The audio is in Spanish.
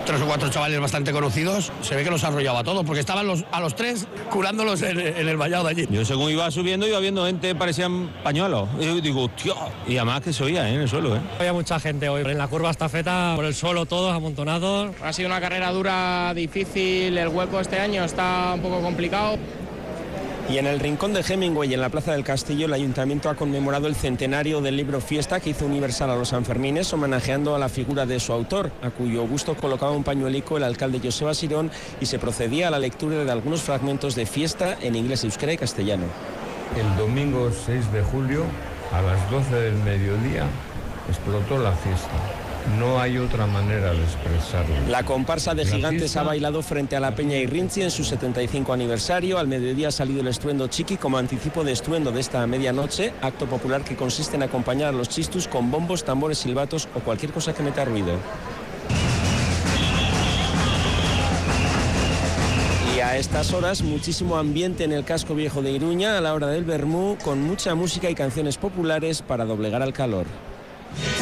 3 o 4 chavales bastante conocidos, se ve que los arrollaba a todos, porque estaban a los 3 curándolos en el vallado de allí. Yo según iba subiendo iba viendo gente, parecían pañuelos, y digo, hostia, y además que se oía en el suelo. Había mucha gente hoy, en la curva estafeta, por el suelo todos amontonados. Ha sido una carrera dura, difícil, el hueco este año está un poco complicado. Y en el rincón de Hemingway, en la Plaza del Castillo, el Ayuntamiento ha conmemorado el centenario del libro Fiesta que hizo Universal a los Sanfermines, homenajeando a la figura de su autor, a cuyo busto colocaba un pañuelico el alcalde Joseba Sirón, y se procedía a la lectura de algunos fragmentos de Fiesta en inglés, euskera y castellano. El domingo 6 de julio, a las 12 del mediodía, explotó la fiesta. No hay otra manera de expresarlo. La comparsa de Gigantes ha bailado frente a la Peña Irrinchi en su 75 aniversario. Al mediodía ha salido el estruendo chiqui como anticipo de estruendo de esta medianoche, acto popular que consiste en acompañar a los chistus con bombos, tambores, silbatos o cualquier cosa que meta ruido. Y a estas horas, muchísimo ambiente en el casco viejo de Iruña a la hora del vermú, con mucha música y canciones populares para doblegar al calor.